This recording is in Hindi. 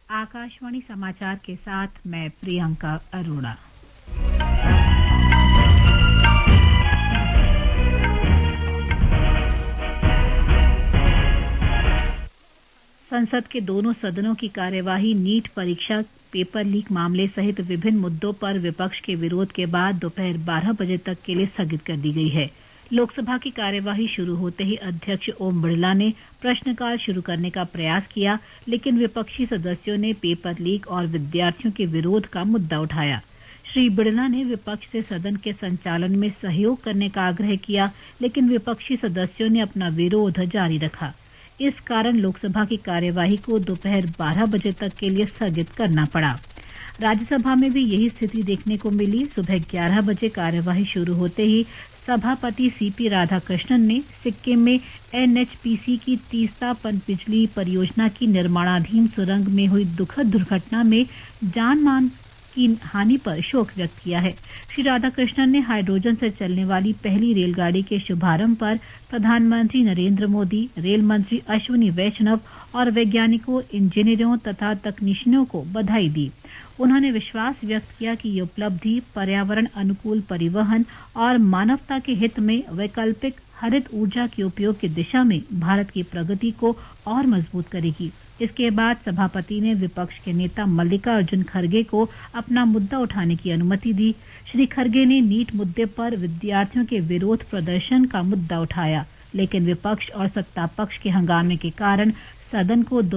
आकाशवाणी समाचार के साथ मैं प्रियंका अरोड़ा। संसद के दोनों सदनों की कार्यवाही नीट परीक्षा पेपर लीक मामले सहित विभिन्न मुद्दों पर विपक्ष के विरोध के बाद दोपहर 12 बजे तक के लिए स्थगित कर दी गई है। लोकसभा की कार्यवाही शुरू होते ही अध्यक्ष ओम बिरला ने प्रश्नकाल शुरू करने का प्रयास किया, लेकिन विपक्षी सदस्यों ने पेपर लीक और विद्यार्थियों के विरोध का मुद्दा उठाया। श्री बिरला ने विपक्ष से सदन के संचालन में सहयोग करने का आग्रह किया, लेकिन विपक्षी सदस्यों ने अपना विरोध जारी रखा। इस कारण लोकसभा की कार्यवाही को दोपहर 12 बजे तक के लिए स्थगित करना पड़ा। राज्यसभा में भी यही स्थिति देखने को मिली। सुबह 11 बजे कार्यवाही शुरू होते ही सभापति सीपी राधाकृष्णन ने सिक्किम में एनएचपीसी की तीस्ता पनबिजली परियोजना की निर्माणाधीन सुरंग में हुई दुखद दुर्घटना में जान माल की हानि पर शोक व्यक्त किया है। श्री राधाकृष्णन ने हाइड्रोजन से चलने वाली पहली रेलगाड़ी के शुभारंभ पर प्रधानमंत्री नरेंद्र मोदी, रेल मंत्री अश्विनी वैष्णव और वैज्ञानिकों, इंजीनियरों तथा तकनीशियनों को बधाई दी। उन्होंने विश्वास व्यक्त किया कि ये उपलब्धि पर्यावरण अनुकूल परिवहन और मानवता के हित में वैकल्पिक हरित ऊर्जा के उपयोग की दिशा में भारत की प्रगति को और मजबूत करेगी। इसके बाद सभापति ने विपक्ष के नेता मल्लिकार्जुन खड़गे को अपना मुद्दा उठाने की अनुमति दी। श्री खड़गे ने नीट मुद्दे पर विद्यार्थियों के विरोध प्रदर्शन का मुद्दा उठाया, लेकिन विपक्ष और सत्ता पक्ष के हंगामे के कारण सदन को